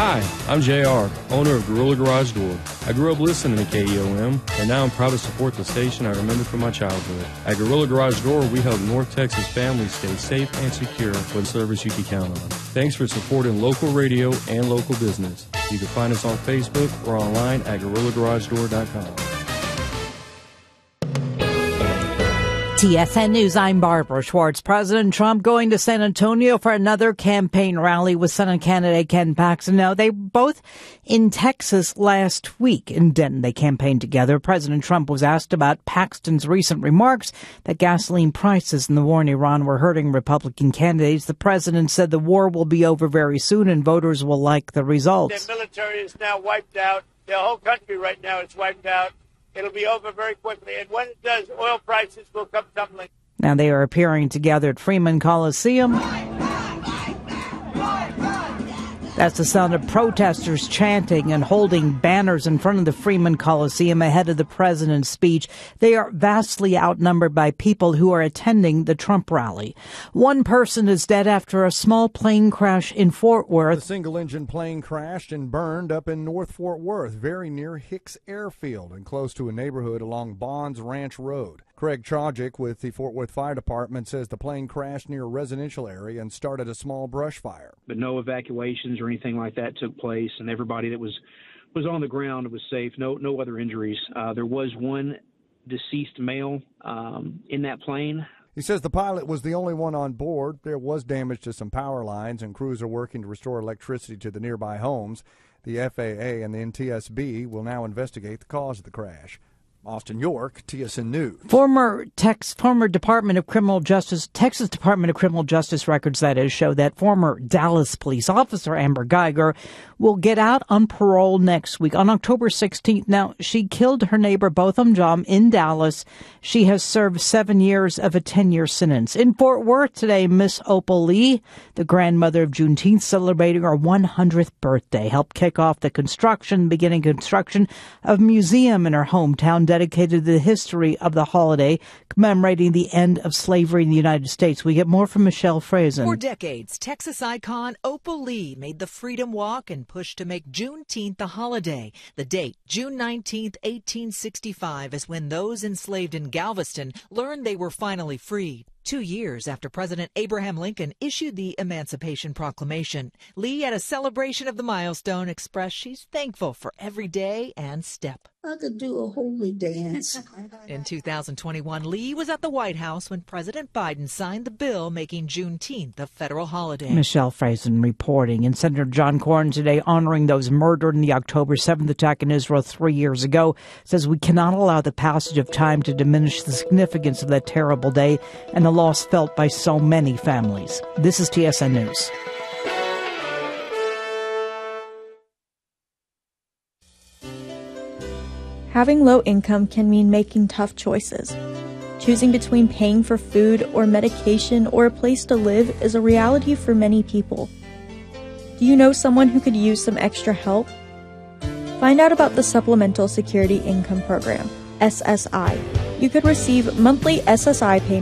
Hi, I'm JR, owner of Gorilla Garage Door. I grew up listening to KEOM, and now I'm proud to support the station I remember from my childhood. At Gorilla Garage Door, we help North Texas families stay safe and secure with service you can count on. Thanks for supporting local radio and local business. You can find us on Facebook or online at GorillaGarageDoor.com. TSN News, I'm Barbara Schwartz. President Trump going to San Antonio for another campaign rally with Senate candidate Ken Paxton. Now, they were both in Texas last week. In Denton, they campaigned together. President Trump was asked about Paxton's recent remarks that gasoline prices and the war in Iran were hurting Republican candidates. The president said the war will be over very soon and voters will like the results. The military is now wiped out. The whole country right now is wiped out. It'll be over very quickly. And when it does, oil prices will come tumbling. Now they are appearing together at Freeman Coliseum. That's the sound of protesters chanting and holding banners in front of the Freeman Coliseum ahead of the president's speech. They are vastly outnumbered by people who are attending the Trump rally. One person is dead after a small plane crash in Fort Worth. A single-engine plane crashed and burned up in North Fort Worth, very near Hicks Airfield and close to a neighborhood along Bonds Ranch Road. Craig Tragic with the Fort Worth Fire Department says the plane crashed near a residential area and started a small brush fire. But no evacuations or anything like that took place, and everybody that was on the ground was safe. No other injuries. There was one deceased male in that plane. He says the pilot was the only one on board. There was damage to some power lines, and crews are working to restore electricity to the nearby homes. The FAA and the NTSB will now investigate the cause of the crash. Austin York, TSN News. Former Texas Department of Criminal Justice records, that is, show that former Dallas police officer Amber Geiger will get out on parole next week on October 16th. Now, she killed her neighbor Botham Jean in Dallas. She has served 7 years of a 10-year sentence. In Fort Worth today, Miss Opal Lee, the grandmother of Juneteenth, celebrating her 100th birthday, helped kick off the beginning construction of a museum in her hometown dedicated to the history of the holiday, commemorating the end of slavery in the United States. We get more from Michelle Frazen. For decades, Texas icon Opal Lee made the Freedom Walk and pushed to make Juneteenth a holiday. The date, June 19th, 1865, is when those enslaved in Galveston learned they were finally freed. 2 years after President Abraham Lincoln issued the Emancipation Proclamation, Lee, at a celebration of the milestone, expressed she's thankful for every day and step. I could do a holy dance. In 2021, Lee was at the White House when President Biden signed the bill making Juneteenth a federal holiday. Michelle Frazen reporting. And Senator John Cornyn today honoring those murdered in the October 7th attack in Israel 3 years ago, says we cannot allow the passage of time to diminish the significance of that terrible day and the loss felt by so many families. This is TSN News. Having low income can mean making tough choices. Choosing between paying for food or medication or a place to live is a reality for many people. Do you know someone who could use some extra help? Find out about the Supplemental Security Income Program, SSI. You could receive monthly SSI payments